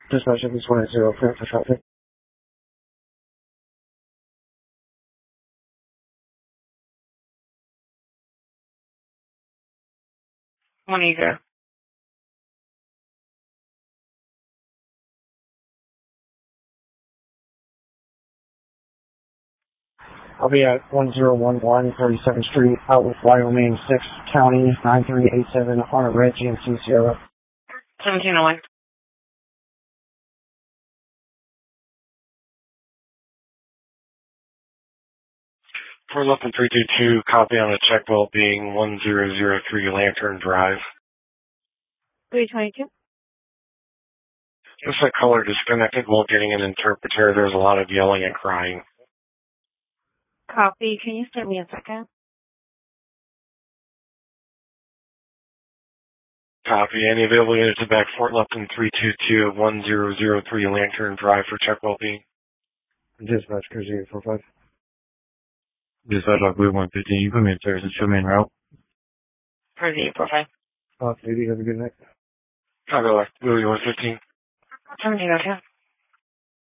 Dispatch of 180 for traffic. Monica. I'll be at 1011 37th Street, Outlook, Wyoming, 6th County, 9387 on a red GMC Sierra. 1701. For Lupin 322, copy on the check vault being 1003 Lantern Drive. 322. Just a color disconnected while getting an interpreter. There's a lot of yelling and crying. Copy. Can you send me a second? Copy. Any available units to back Fort Lupton 322 at 1003 Lantern Drive for check vault being? Dispatch, Cruise 845. Dispatch log Blue 115, you put me in service, show me en route. Crazy, perfect. Lady, have a good night. Copy, Blue 115. 1702.